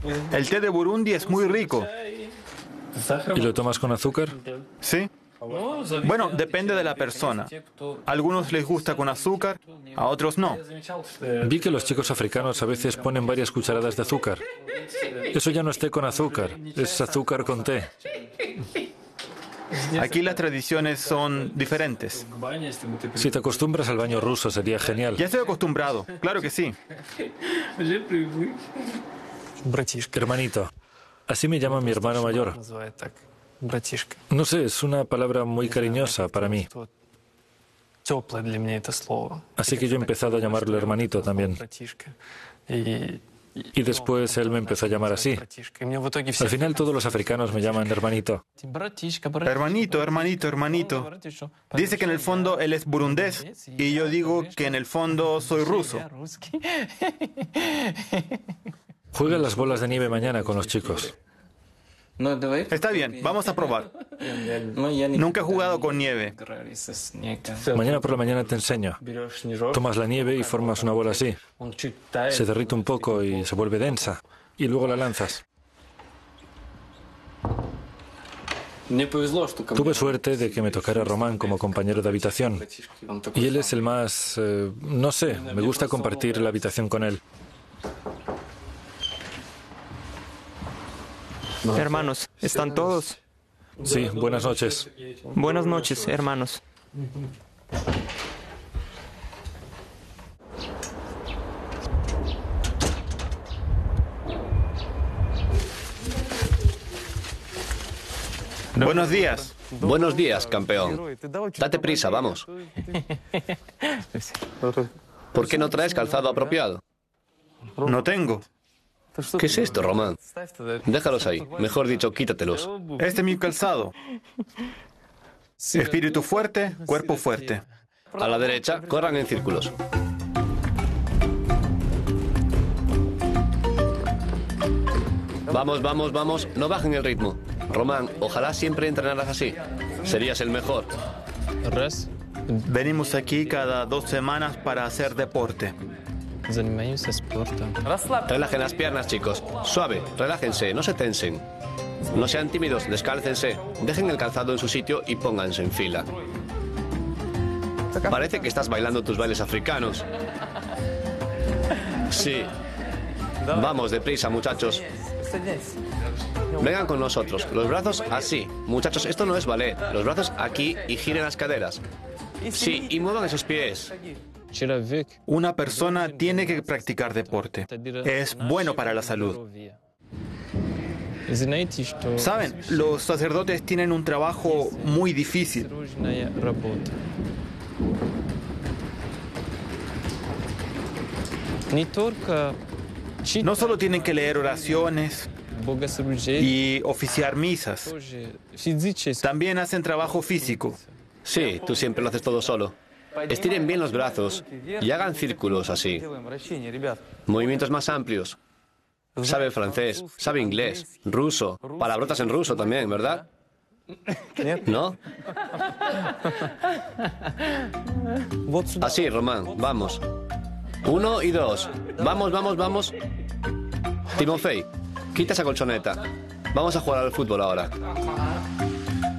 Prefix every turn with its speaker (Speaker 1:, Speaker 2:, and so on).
Speaker 1: El té de Burundi es muy rico.
Speaker 2: ¿Y lo tomas con azúcar?
Speaker 1: ¿Sí? Bueno, depende de la persona. A algunos les gusta con azúcar, a otros no.
Speaker 2: Vi que los chicos africanos a veces ponen varias cucharadas de azúcar. Eso ya no es té con azúcar, es azúcar con té.
Speaker 1: Aquí las tradiciones son diferentes.
Speaker 2: Si te acostumbras al baño ruso sería genial.
Speaker 1: Ya estoy acostumbrado, claro que sí.
Speaker 2: Hermanito. Así me llama mi hermano mayor. No sé, es una palabra muy cariñosa para mí. Así que yo he empezado a llamarlo hermanito también. Y después él me empezó a llamar así. Al final todos los africanos me llaman hermanito.
Speaker 1: Hermanito, hermanito, hermanito. Dice que en el fondo él es burundés y yo digo que en el fondo soy ruso.
Speaker 2: Juega las bolas de nieve mañana con los chicos.
Speaker 1: Está bien, vamos a probar. Nunca he jugado con nieve.
Speaker 2: Mañana por la mañana te enseño. Tomas la nieve y formas una bola así. Se derrite un poco y se vuelve densa. Y luego la lanzas. Tuve suerte de que me tocara Román como compañero de habitación. Y él es el más... no sé, me gusta compartir la habitación con él.
Speaker 3: Hermanos, ¿están todos?
Speaker 2: Sí, buenas noches.
Speaker 3: Buenas noches, hermanos.
Speaker 1: Buenos días.
Speaker 4: Buenos días, campeón. Date prisa, vamos. ¿Por qué no traes calzado apropiado?
Speaker 1: No tengo.
Speaker 4: ¿Qué es esto, Román? Déjalos ahí. Mejor dicho, quítatelos.
Speaker 1: Este es mi calzado. Espíritu fuerte, cuerpo fuerte.
Speaker 4: A la derecha, corran en círculos. Vamos, vamos, vamos. No bajen el ritmo. Román, ojalá siempre entrenaras así. Serías el mejor.
Speaker 1: Venimos aquí cada 2 semanas para hacer deporte.
Speaker 4: Relajen las piernas, chicos. Suave, relájense, no se tensen. No sean tímidos, descálcense. Dejen el calzado en su sitio y pónganse en fila. Parece que estás bailando tus bailes africanos. Sí. Vamos, deprisa, muchachos. Vengan con nosotros. Los brazos así. Muchachos, esto no es ballet. Los brazos aquí y giren las caderas. Sí, y muevan esos pies.
Speaker 1: Una persona tiene que practicar deporte. Es bueno para la salud. Saben, los sacerdotes tienen un trabajo muy difícil. No solo tienen que leer oraciones y oficiar misas, también hacen trabajo físico.
Speaker 4: Sí, tú siempre lo haces todo solo. Estiren bien los brazos y hagan círculos así. Movimientos más amplios. Sabe francés, sabe inglés, ruso, palabrotas en ruso también, ¿verdad? ¿No? Así, Román, vamos. 1 y 2. Vamos, vamos, vamos. Timofey, quita esa colchoneta. Vamos a jugar al fútbol ahora.